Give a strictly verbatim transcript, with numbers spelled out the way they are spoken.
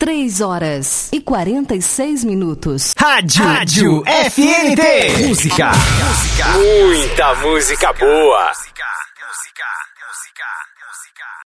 Três horas e quarenta e seis minutos. Rádio, Rádio F N T. Música. Música. Muita música boa.